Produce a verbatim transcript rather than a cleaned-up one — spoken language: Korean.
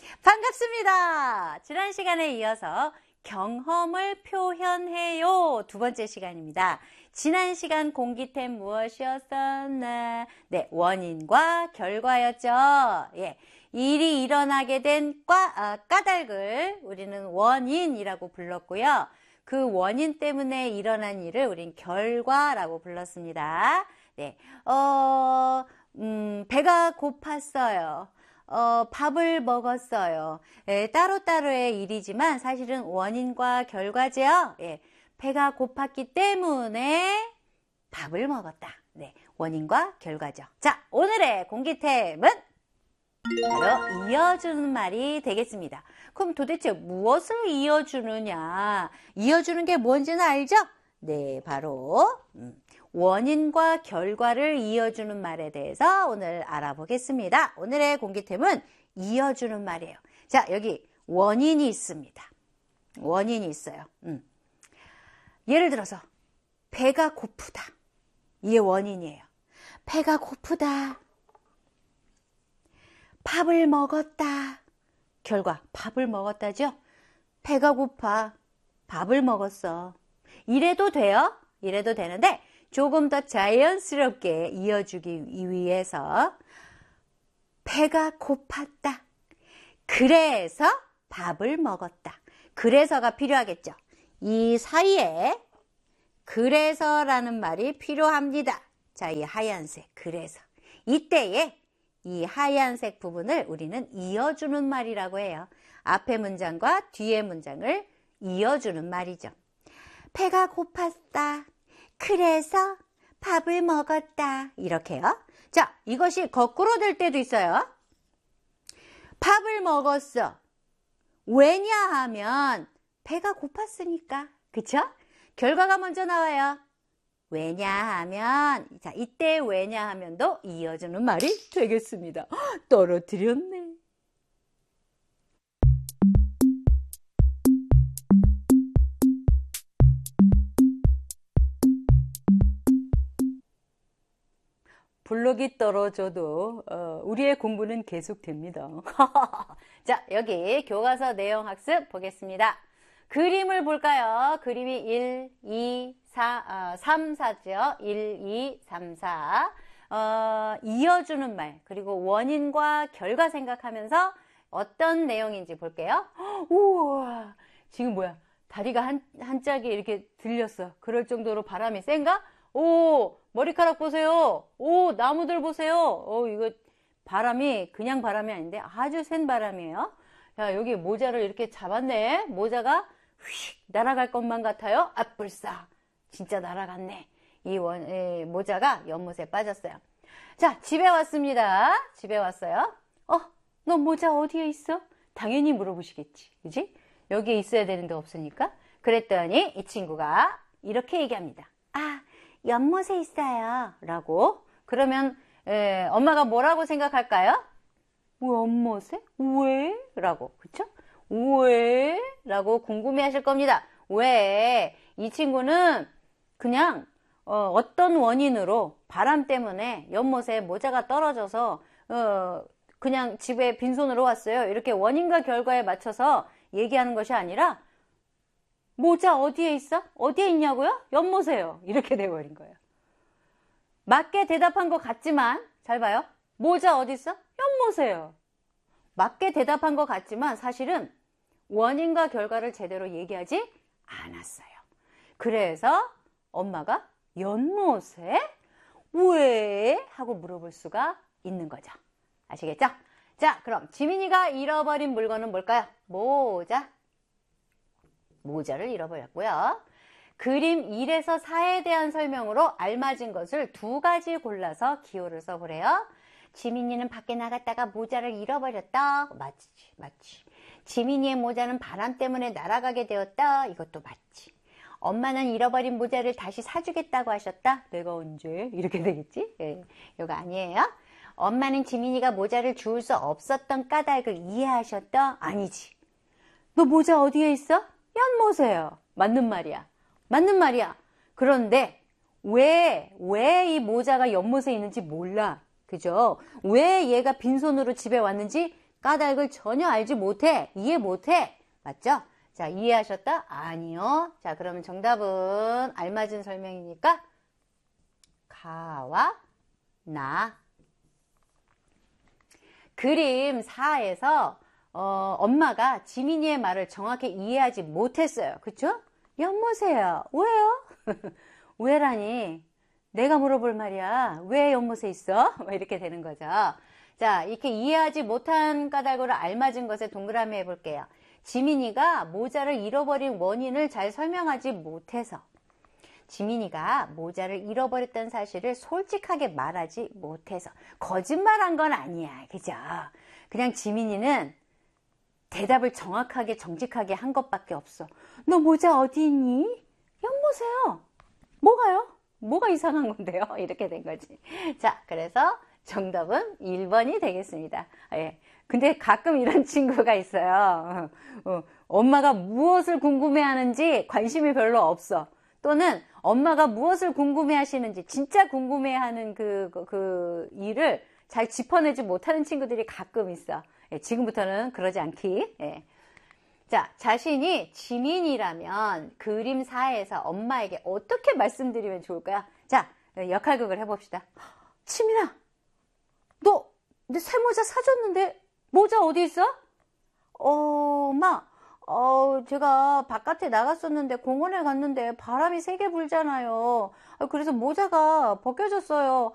반갑습니다. 지난 시간에 이어서 경험을 표현해요. 두 번째 시간입니다. 지난 시간 공기템 무엇이었었나? 네, 원인과 결과였죠. 예, 일이 일어나게 된 과, 아, 까닭을 우리는 원인이라고 불렀고요. 그 원인 때문에 일어난 일을 우린 결과라고 불렀습니다. 네, 어, 음, 배가 고팠어요. 어, 밥을 먹었어요. 예, 따로따로의 일이지만 사실은 원인과 결과죠. 예, 배가 고팠기 때문에 밥을 먹었다. 네, 원인과 결과죠. 자, 오늘의 공기템은 바로 이어주는 말이 되겠습니다. 그럼 도대체 무엇을 이어주느냐? 이어주는 게 뭔지는 알죠? 네, 바로 음, 원인과 결과를 이어주는 말에 대해서 오늘 알아보겠습니다. 오늘의 공기템은 이어주는 말이에요. 자, 여기 원인이 있습니다. 원인이 있어요. 음. 예를 들어서 배가 고프다. 이게 원인이에요. 배가 고프다. 밥을 먹었다. 결과 밥을 먹었다죠? 배가 고파. 밥을 먹었어. 이래도 돼요. 이래도 되는데 조금 더 자연스럽게 이어주기 위해서 배가 고팠다. 그래서 밥을 먹었다. 그래서가 필요하겠죠. 이 사이에 그래서라는 말이 필요합니다. 자, 이 하얀색 그래서. 이때에 이 하얀색 부분을 우리는 이어주는 말이라고 해요. 앞의 문장과 뒤의 문장을 이어주는 말이죠. 배가 고팠다. 그래서 밥을 먹었다. 이렇게요. 자, 이것이 거꾸로 될 때도 있어요. 밥을 먹었어. 왜냐하면 배가 고팠으니까. 그쵸? 결과가 먼저 나와요. 왜냐하면, 자, 이때 왜냐하면도 이어주는 말이 되겠습니다. 헉, 떨어뜨렸네. 블록이 떨어져도 어, 우리의 공부는 계속됩니다. 자, 여기 교과서 내용 학습 보겠습니다. 그림을 볼까요? 그림이 일, 이, 사, 어, 삼, 사죠. 일, 이, 삼, 사. 어, 이어주는 말, 그리고 원인과 결과 생각하면서 어떤 내용인지 볼게요. 우와, 지금 뭐야? 다리가 한, 한 짝이 이렇게 들렸어. 그럴 정도로 바람이 센가? 오, 머리카락 보세요. 오, 나무들 보세요. 오, 이거 바람이 그냥 바람이 아닌데 아주 센 바람이에요. 야, 여기 모자를 이렇게 잡았네. 모자가 휙 날아갈 것만 같아요. 아, 불싸. 진짜 날아갔네. 이 원, 에, 모자가 연못에 빠졌어요. 자, 집에 왔습니다. 집에 왔어요. 어, 너 모자 어디에 있어? 당연히 물어보시겠지. 그지? 여기에 있어야 되는데 없으니까. 그랬더니 이 친구가 이렇게 얘기합니다. 아, 연못에 있어요. 라고. 그러면 에, 엄마가 뭐라고 생각할까요? 뭐 연못에? 왜? 라고. 그쵸? 왜? 라고 궁금해 하실 겁니다. 왜? 이 친구는 그냥 어, 어떤 원인으로 바람 때문에 연못에 모자가 떨어져서 어, 그냥 집에 빈손으로 왔어요. 이렇게 원인과 결과에 맞춰서 얘기하는 것이 아니라 모자 어디에 있어? 어디에 있냐고요? 연못에요. 이렇게 돼버린 거예요. 맞게 대답한 것 같지만 잘 봐요. 모자 어디 있어? 연못에요. 맞게 대답한 것 같지만 사실은 원인과 결과를 제대로 얘기하지 않았어요. 그래서 엄마가 연못에? 왜? 하고 물어볼 수가 있는 거죠. 아시겠죠? 자, 그럼 지민이가 잃어버린 물건은 뭘까요? 모자. 모자를 잃어버렸고요. 그림 일에서 사에 대한 설명으로 알맞은 것을 두 가지 골라서 기호를 써보래요. 지민이는 밖에 나갔다가 모자를 잃어버렸다. 맞지, 맞지. 지민이의 모자는 바람 때문에 날아가게 되었다. 이것도 맞지. 엄마는 잃어버린 모자를 다시 사주겠다고 하셨다. 내가 언제? 이렇게 되겠지? 예, 이거 아니에요. 엄마는 지민이가 모자를 주울 수 없었던 까닭을 이해하셨다. 아니지. 너 모자 어디에 있어? 연못에요. 맞는 말이야. 맞는 말이야. 그런데 왜, 왜 이 모자가 연못에 있는지 몰라. 그죠? 왜 얘가 빈손으로 집에 왔는지 까닭을 전혀 알지 못해. 이해 못해. 맞죠? 자, 이해하셨다? 아니요. 자, 그러면 정답은 알맞은 설명이니까 가와 나. 그림 사에서 어, 엄마가 지민이의 말을 정확히 이해하지 못했어요. 그쵸? 연못에요. 왜요? 왜라니? 내가 물어볼 말이야. 왜 연못에 있어? 이렇게 되는 거죠. 자, 이렇게 이해하지 못한 까닭으로 알맞은 것에 동그라미 해볼게요. 지민이가 모자를 잃어버린 원인을 잘 설명하지 못해서. 지민이가 모자를 잃어버렸다는 사실을 솔직하게 말하지 못해서. 거짓말한 건 아니야. 그죠? 그냥 지민이는 대답을 정확하게 정직하게 한 것밖에 없어. 너 모자 어디 있니? 연못에요. 뭐가요? 뭐가 이상한 건데요? 이렇게 된 거지. 자, 그래서 정답은 일 번이 되겠습니다. 예. 근데 가끔 이런 친구가 있어요. 어, 엄마가 무엇을 궁금해 하는지 관심이 별로 없어. 또는 엄마가 무엇을 궁금해 하시는지 진짜 궁금해 하는 그, 그, 그 일을 잘 짚어내지 못하는 친구들이 가끔 있어. 예, 지금부터는 그러지 않기. 예. 자, 자신이 지민이라면 그림 사에서 엄마에게 어떻게 말씀드리면 좋을까요? 자, 역할극을 해봅시다. 지민아, 너 내 새 모자 사줬는데 모자 어디 있어? 어, 엄마, 어, 제가 바깥에 나갔었는데 공원에 갔는데 바람이 세게 불잖아요. 그래서 모자가 벗겨졌어요.